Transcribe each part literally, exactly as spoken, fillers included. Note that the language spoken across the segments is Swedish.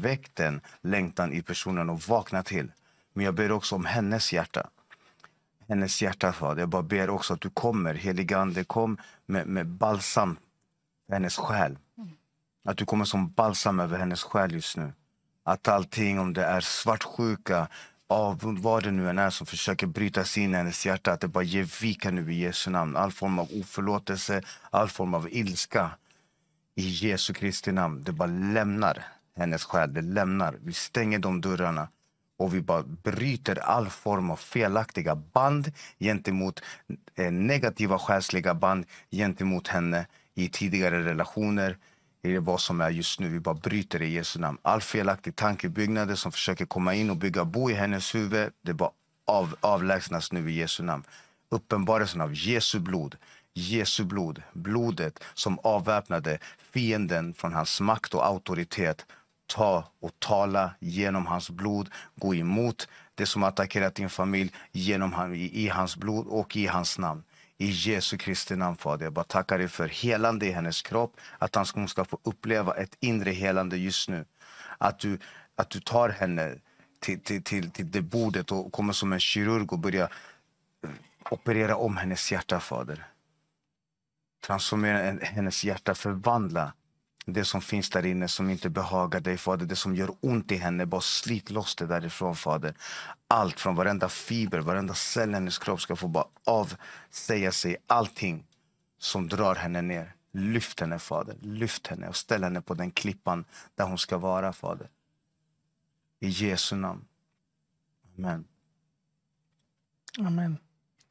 väckt den längtan i personen och vakna till. Men jag ber också om hennes hjärta. Hennes hjärta, Fader. Jag bara ber också att du kommer, heliga ande, kom med, med balsam för hennes själ. Att du kommer som balsam över hennes själ just nu. Att allting, om det är svartsjuka, av vad det nu än är som försöker bryta sig in i hennes hjärta, att det bara ger vika nu i Jesu namn. All form av oförlåtelse, all form av ilska i Jesu Kristi namn. Det bara lämnar hennes själ, det lämnar. Vi stänger de dörrarna och vi bara bryter all form av felaktiga band gentemot eh, negativa själsliga band gentemot henne i tidigare relationer. Det är vad som är just nu. Vi bara bryter det i Jesu namn. All felaktig tankebyggnader som försöker komma in och bygga bo i hennes huvud, det bara av, avlägsnas nu i Jesu namn. Uppenbarelsen av Jesu blod. Jesu blod. Blodet som avväpnade fienden från hans makt och auktoritet. Ta och tala genom hans blod. Gå emot det som attackerat din familj genom han, i, i hans blod och i hans namn. I Jesu Kristi namn, Fader. Jag bara tackar dig för helande i hennes kropp. Att hon ska få uppleva ett inre helande just nu. Att du, att du tar henne till, till, till, till det bordet och kommer som en kirurg och börjar operera om hennes hjärta, Fader. Transformera hennes hjärta, förvandla det som finns där inne som inte behagar dig, Fader. Det som gör ont i henne, bara slit loss det därifrån, Fader. Allt från varenda fiber, varenda cell i hennes kropp ska få bara avsäga sig allting som drar henne ner. Lyft henne, Fader. Lyft henne och ställ henne på den klippan där hon ska vara, Fader. I Jesu namn. Amen. Amen.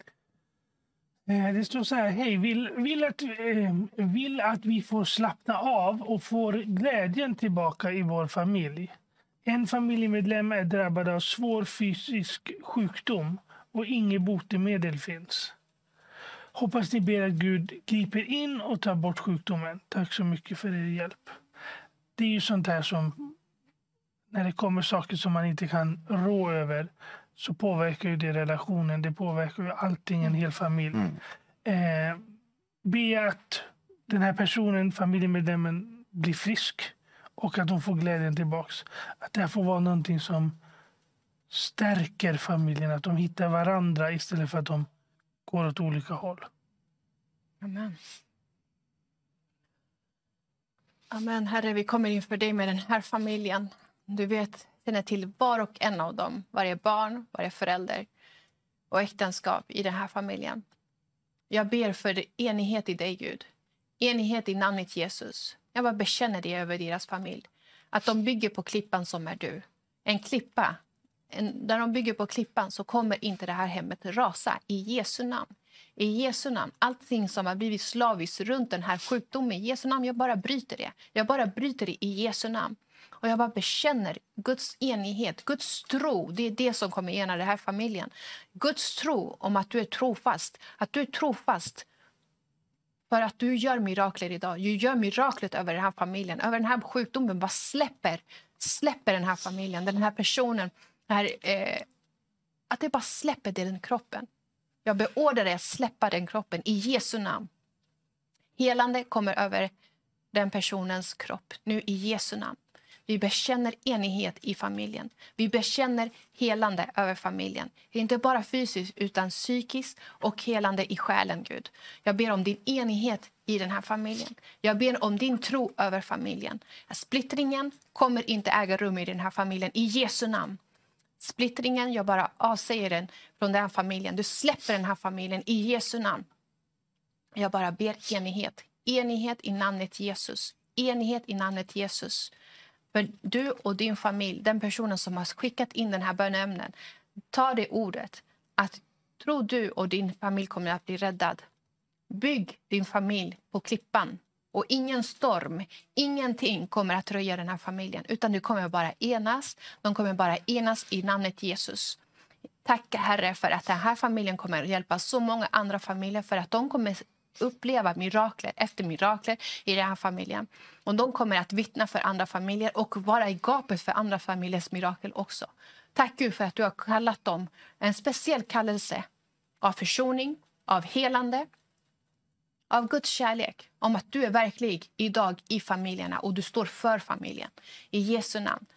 Det står så här: hej, vill, vill, att, eh, vill att vi får slappna av och får glädjen tillbaka i vår familj. En familjemedlem är drabbad av svår fysisk sjukdom och inget botemedel finns. Hoppas ni ber att Gud griper in och tar bort sjukdomen. Tack så mycket för er hjälp. Det är ju sånt här som, när det kommer saker som man inte kan rå över, så påverkar ju det relationen. Det påverkar ju allting, en hel familj. Mm. Eh, be att den här personen, familjemedlemmen, blir frisk. Och att de får glädjen tillbaks. Att det här får vara någonting som stärker familjen. Att de hittar varandra istället för att de går åt olika håll. Amen. Amen, Herre, vi kommer inför dig med den här familjen. Du vet, känner till var och en av dem. Varje barn, varje förälder och äktenskap i den här familjen. Jag ber för enighet i dig, Gud. Enighet i namnet Jesus. Jag bara bekänner det över deras familj. Att de bygger på klippan som är du. En klippa. En, där de bygger på klippan så kommer inte det här hemmet rasa. I Jesu namn. I Jesu namn. Allting som har blivit slaviskt runt den här sjukdomen. I Jesu namn. Jag bara bryter det. Jag bara bryter det i Jesu namn. Och jag bara bekänner Guds enighet, Guds tro. Det är det som kommer ena den här familjen. Guds tro om att du är trofast. Att du är trofast. För att du gör mirakler idag. Du gör miraklet över den här familjen. Över den här sjukdomen. Bara släpper. Släpper den här familjen. Den här personen. Här, eh, att det bara släpper den kroppen. Jag beordrar dig att släppa den kroppen. I Jesu namn. Helande kommer över den personens kropp. Nu i Jesu namn. Vi bekänner enighet i familjen. Vi bekänner helande över familjen. Inte bara fysiskt utan psykiskt och helande i själen, Gud. Jag ber om din enighet i den här familjen. Jag ber om din tro över familjen. Splittringen kommer inte äga rum i den här familjen. I Jesu namn. Splittringen, jag bara avsäger den från den här familjen. Du släpper den här familjen i Jesu namn. Jag bara ber enighet. Enighet i namnet Jesus. Enighet i namnet Jesus. För du och din familj, den personen som har skickat in den här böneämnen, ta det ordet att tro du och din familj kommer att bli räddad. Bygg din familj på klippan och ingen storm, ingenting kommer att röja den här familjen utan du kommer bara enas, de kommer bara enas i namnet Jesus. Tack Herre för att den här familjen kommer att hjälpa så många andra familjer för att de kommer uppleva mirakler efter mirakler i den här familjen. Och de kommer att vittna för andra familjer och vara i gapet för andra familjers mirakel också. Tack Gud för att du har kallat dem en speciell kallelse av försoning, av helande, av Guds kärlek. Om att du är verklig idag i familjerna och du står för familjen. I Jesu namn.